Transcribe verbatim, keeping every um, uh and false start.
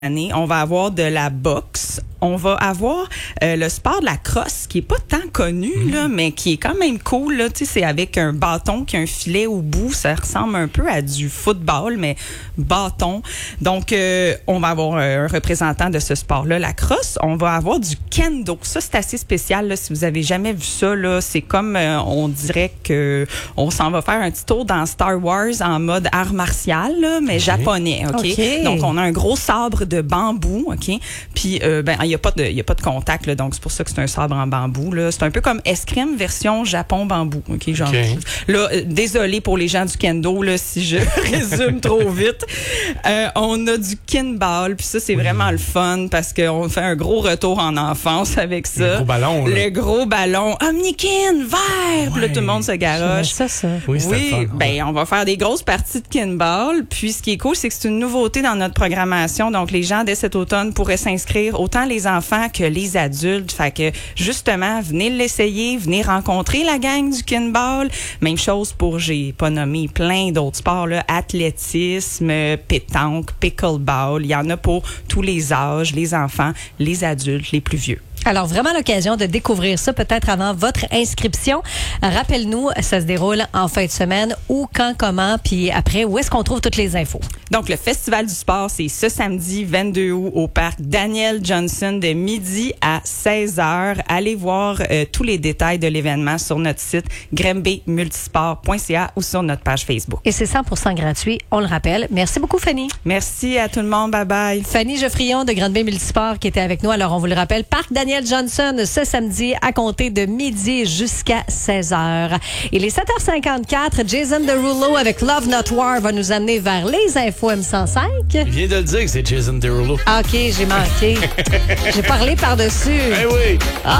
année, on va avoir de la boxe, on va avoir euh, le sport de la crosse qui est pas tant connu mmh. là, mais qui est quand même cool là. Tu sais, c'est avec un bâton qui a un filet au bout, ça ressemble un peu à du football mais bâton. Donc euh, on va avoir un représentant de ce sport-là, la crosse. On va avoir du kendo. Ça c'est assez spécial là. Si vous avez jamais vu ça là, c'est comme euh, on dirait que on s'en va faire un petit tour dans Star Wars en mode art martial là, mais okay. japonais. Ok. Okay. Donc on a un gros sabre de bambou, ok. Puis euh, ben il y a pas de il y a pas de contact là, donc c'est pour ça que c'est un sabre en bambou là. C'est un peu comme escrime version Japon bambou, ok. Genre okay. là, euh, désolé pour les gens du kendo là si je résume trop vite. Euh, on a du kinball, puis ça c'est oui. vraiment le fun parce qu'on fait un gros retour en enfance avec ça. Le gros ballon. Là. Le gros ballon Omnikin vert, ouais. Puis là tout le monde se garoche. Ça ça. Oui, oui fun, ben ouais. on va faire des grosses parties de kinball, puis ce qui est cool c'est que c'est une nouveauté dans notre programmation. Donc les gens dès cet automne pourraient s'inscrire, autant les enfants que les adultes. Fait que justement, venez l'essayer, venez rencontrer la gang du kinball. Même chose pour, j'ai pas nommé plein d'autres sports là, athlétisme, pétanque, pickleball. Il y en a pour tous les âges, les enfants, les adultes, les plus vieux. Alors, vraiment l'occasion de découvrir ça peut-être avant votre inscription. Rappelle-nous, ça se déroule en fin de semaine, où, quand, comment, puis après, où est-ce qu'on trouve toutes les infos? Donc, le Festival du sport, c'est ce samedi vingt-deux août au parc Daniel Johnson de midi à seize heures. Allez voir euh, tous les détails de l'événement sur notre site grimby multisport point c a ou sur notre page Facebook. Et c'est cent pour cent gratuit, on le rappelle. Merci beaucoup, Fanny. Merci à tout le monde. Bye-bye. Fanny Geoffrion de Grimby Multisport qui était avec nous. Alors, on vous le rappelle, parc Daniel Johnson ce samedi à compter de midi jusqu'à seize heures. Il est sept heures cinquante-quatre. Jason Derulo avec Love Not War va nous amener vers les infos M cent cinq. Il vient de le dire que c'est Jason Derulo. OK, j'ai manqué. J'ai parlé par-dessus. Eh oui. Ah,